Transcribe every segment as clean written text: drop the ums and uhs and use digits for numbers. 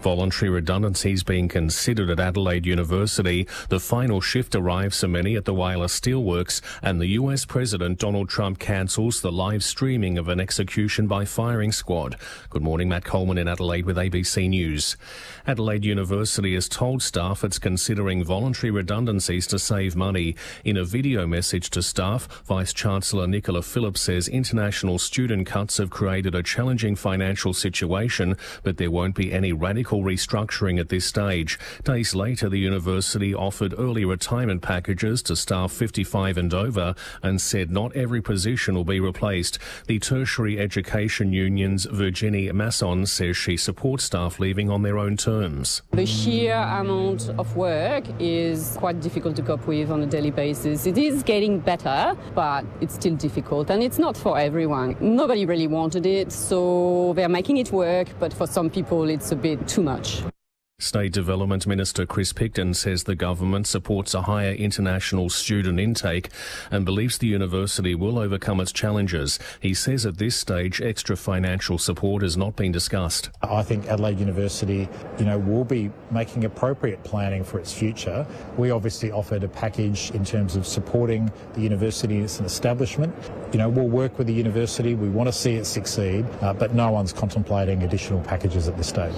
Voluntary redundancies being considered at Adelaide University. The final shift arrives for many at the Whyalla Steelworks, and the US President Donald Trump cancels the live streaming of an execution by firing squad. Good morning, Matt Coleman in Adelaide with ABC News. Adelaide University has told staff it's considering voluntary redundancies to save money. In a video message to staff, Vice-Chancellor Nicola Phillips says international student cuts have created a challenging financial situation, but there won't be any radical restructuring at this stage. Days later, the university offered early retirement packages to staff 55 and over and said not every position will be replaced. The Tertiary Education Union's Virginie Masson says she supports staff leaving on their own terms. The sheer amount of work is quite difficult to cope with on a daily basis. It is getting better, but it's still difficult, and it's not for everyone. Nobody really wanted it, so they're making it work, but for some people it's a bit too much. State Development Minister Chris Picton says the government supports a higher international student intake and believes the university will overcome its challenges. He says at this stage extra financial support has not been discussed. I think Adelaide University, will be making appropriate planning for its future. We obviously offered a package in terms of supporting the university as an establishment. We'll work with the university. We want to see it succeed, but no one's contemplating additional packages at this stage.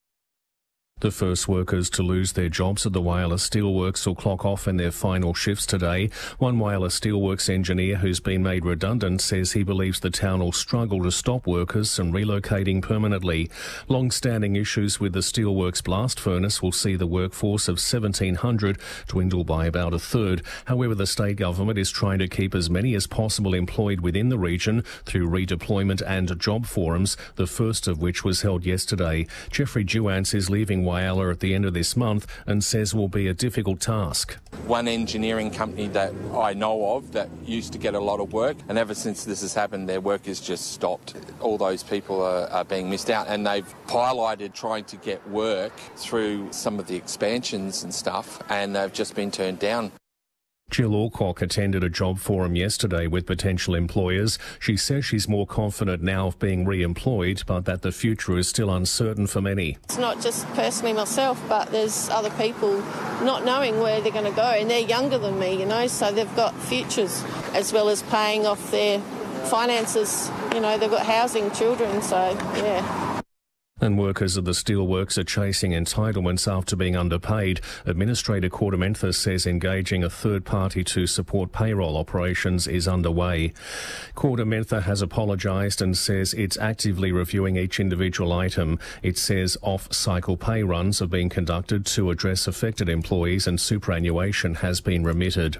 The first workers to lose their jobs at the Whyalla Steelworks will clock off in their final shifts today. One Whyalla Steelworks engineer who's been made redundant says he believes the town will struggle to stop workers from relocating permanently. Long-standing issues with the Steelworks blast furnace will see the workforce of 1,700 dwindle by about a third. However, the state government is trying to keep as many as possible employed within the region through redeployment and job forums, the first of which was held yesterday. Jeffrey Duance is leaving Whyalla at the end of this month and says will be a difficult task. One engineering company that I know of that used to get a lot of work, and ever since this has happened, their work has just stopped. All those people are being missed out, and they've piloted trying to get work through some of the expansions and stuff, and they've just been turned down. Jill Alcock attended a job forum yesterday with potential employers. She says she's more confident now of being re-employed, but that the future is still uncertain for many. It's not just personally myself, but there's other people not knowing where they're going to go, and they're younger than me, so they've got futures as well as paying off their finances. They've got housing, children, so yeah. And workers at the steelworks are chasing entitlements after being underpaid. Administrator Kordamentha says engaging a third party to support payroll operations is underway. Kordamentha has apologised and says it's actively reviewing each individual item. It says off-cycle pay runs are being conducted to address affected employees and superannuation has been remitted.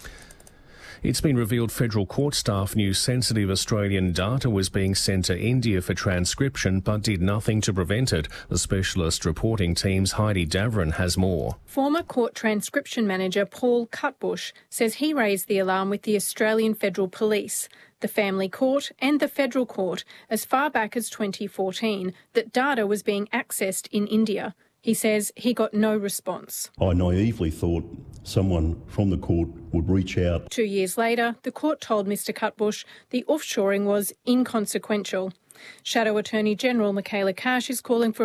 It's been revealed federal court staff knew sensitive Australian data was being sent to India for transcription but did nothing to prevent it. The specialist reporting team's Heidi Davern has more. Former court transcription manager Paul Cutbush says he raised the alarm with the Australian Federal Police, the Family Court and the Federal Court as far back as 2014 that data was being accessed in India. He says he got no response. I naively thought someone from the court would reach out. 2 years later, the court told Mr Cutbush the offshoring was inconsequential. Shadow Attorney General Michaela Cash is calling for